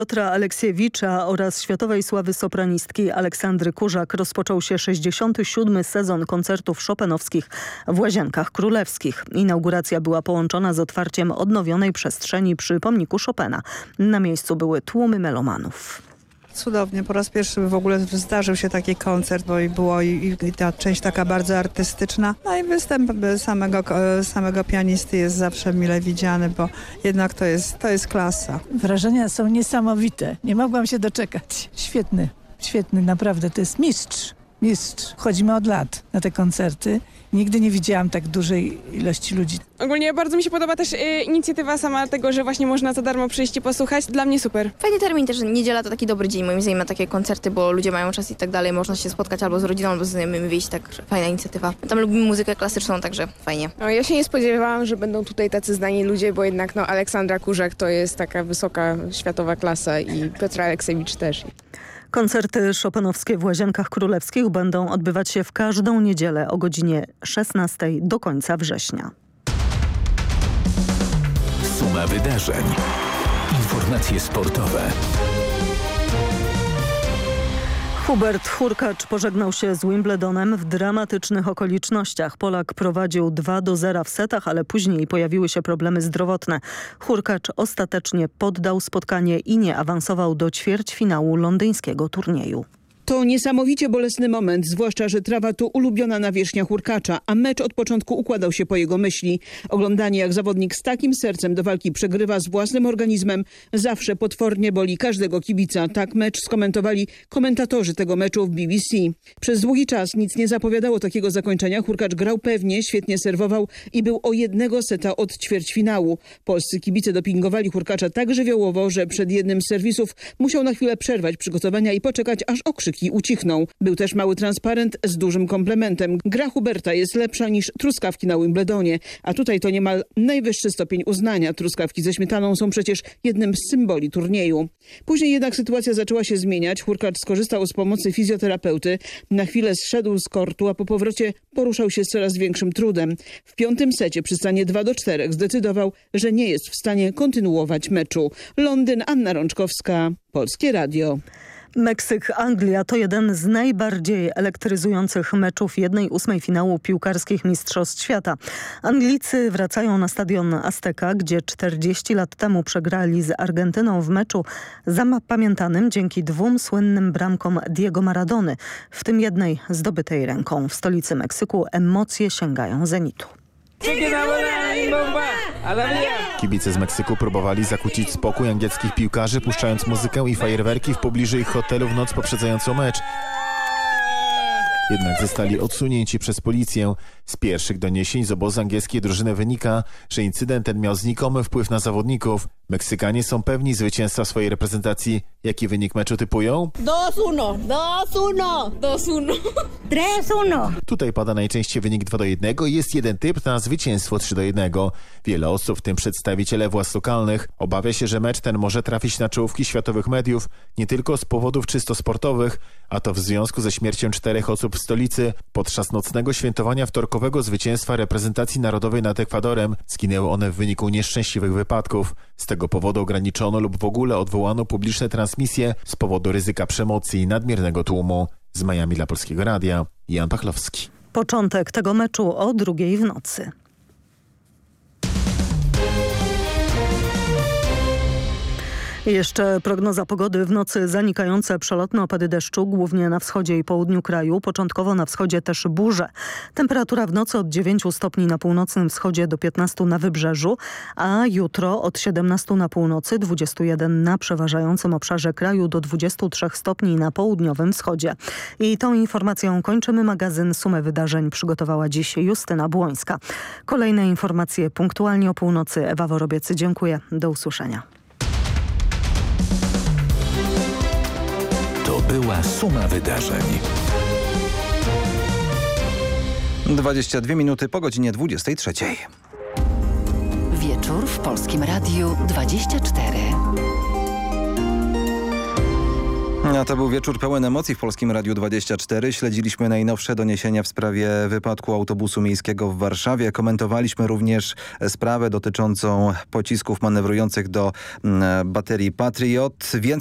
Piotra Aleksiewicza oraz światowej sławy sopranistki Aleksandry Kurzak rozpoczął się 67. sezon koncertów chopinowskich w Łazienkach Królewskich. Inauguracja była połączona z otwarciem odnowionej przestrzeni przy pomniku Chopina. Na miejscu były tłumy melomanów. Cudownie, po raz pierwszy w ogóle zdarzył się taki koncert, bo i ta część taka bardzo artystyczna. No i występ samego pianisty jest zawsze mile widziany, bo jednak to jest klasa. Wrażenia są niesamowite. Nie mogłam się doczekać. Świetny, naprawdę. To jest mistrz. Chodzimy od lat na te koncerty. Nigdy nie widziałam tak dużej ilości ludzi. Ogólnie bardzo mi się podoba też inicjatywa sama tego, że właśnie można za darmo przyjść i posłuchać. Dla mnie super. Fajny termin też, niedziela to taki dobry dzień moim zdaniem na takie koncerty, bo ludzie mają czas i tak dalej. Można się spotkać albo z rodziną, albo z znajomymi wyjść, także fajna inicjatywa. Tam lubimy muzykę klasyczną, także fajnie. No, ja się nie spodziewałam, że będą tutaj tacy znani ludzie, bo jednak Aleksandra Kurzak to jest taka wysoka światowa klasa i Piotr Aleksiewicz też. Koncerty chopinowskie w Łazienkach Królewskich będą odbywać się w każdą niedzielę o godzinie 16 do końca września. Suma wydarzeń. Informacje sportowe. Hubert Hurkacz pożegnał się z Wimbledonem w dramatycznych okolicznościach. Polak prowadził 2-0 w setach, ale później pojawiły się problemy zdrowotne. Hurkacz ostatecznie poddał spotkanie i nie awansował do ćwierćfinału londyńskiego turnieju. To niesamowicie bolesny moment, zwłaszcza, że trawa to ulubiona nawierzchnia Hurkacza, a mecz od początku układał się po jego myśli. Oglądanie, jak zawodnik z takim sercem do walki przegrywa z własnym organizmem, zawsze potwornie boli każdego kibica. Tak mecz skomentowali komentatorzy tego meczu w BBC. Przez długi czas nic nie zapowiadało takiego zakończenia. Hurkacz grał pewnie, świetnie serwował i był o jednego seta od ćwierćfinału. Polscy kibice dopingowali Hurkacza tak żywiołowo, że przed jednym z serwisów musiał na chwilę przerwać przygotowania i poczekać, aż okrzyki ucichną. Był też mały transparent z dużym komplementem. Gra Huberta jest lepsza niż truskawki na Wimbledonie, a tutaj to niemal najwyższy stopień uznania. Truskawki ze śmietaną są przecież jednym z symboli turnieju. Później jednak sytuacja zaczęła się zmieniać. Hurkacz skorzystał z pomocy fizjoterapeuty. Na chwilę zszedł z kortu, a po powrocie poruszał się z coraz większym trudem. W piątym secie przy stanie 2-4 zdecydował, że nie jest w stanie kontynuować meczu. Londyn, Anna Rączkowska, Polskie Radio. Meksyk-Anglia to jeden z najbardziej elektryzujących meczów 1/8 finału piłkarskich Mistrzostw Świata. Anglicy wracają na stadion Azteca, gdzie 40 lat temu przegrali z Argentyną w meczu zapamiętanym dzięki 2 słynnym bramkom Diego Maradony, w tym jednej zdobytej ręką. W stolicy Meksyku emocje sięgają zenitu. Kibice z Meksyku próbowali zakłócić spokój angielskich piłkarzy, puszczając muzykę i fajerwerki w pobliżu ich hotelu w noc poprzedzającą mecz. Jednak zostali odsunięci przez policję. Z pierwszych doniesień z obozu angielskiej drużyny wynika, że incydent ten miał znikomy wpływ na zawodników. Meksykanie są pewni zwycięstwa swojej reprezentacji. Jaki wynik meczu typują? 2-1, 2-1, 2-1, 3-1. Tutaj pada najczęściej wynik 2-1 i jest jeden typ na zwycięstwo 3-1. Wiele osób, w tym przedstawiciele władz lokalnych, obawia się, że mecz ten może trafić na czołówki światowych mediów, nie tylko z powodów czysto sportowych, a to w związku ze śmiercią 4 osób w stolicy. Podczas nocnego świętowania wtorkowego zwycięstwa reprezentacji narodowej nad Ekwadorem zginęły one w wyniku nieszczęśliwych wypadków. Z tego powodu ograniczono lub w ogóle odwołano publiczne transmisje z powodu ryzyka przemocy i nadmiernego tłumu. Z Miami dla Polskiego Radia, Jan Pachlowski. Początek tego meczu o 2:00 w nocy. Jeszcze prognoza pogody. W nocy zanikające przelotne opady deszczu, głównie na wschodzie i południu kraju. Początkowo na wschodzie też burze. Temperatura w nocy od 9 stopni na północnym wschodzie do 15 na wybrzeżu, a jutro od 17 na północy, 21 na przeważającym obszarze kraju do 23 stopni na południowym wschodzie. I tą informacją kończymy magazyn Sumę Wydarzeń. Przygotowała dziś Justyna Błońska. Kolejne informacje punktualnie o północy. Ewa Worobiec, dziękuję. Do usłyszenia. To była Suma Wydarzeń. 22 minuty po godzinie 23. Wieczór w Polskim Radiu 24. A to był wieczór pełen emocji w Polskim Radiu 24. Śledziliśmy najnowsze doniesienia w sprawie wypadku autobusu miejskiego w Warszawie. Komentowaliśmy również sprawę dotyczącą pocisków manewrujących do baterii Patriot.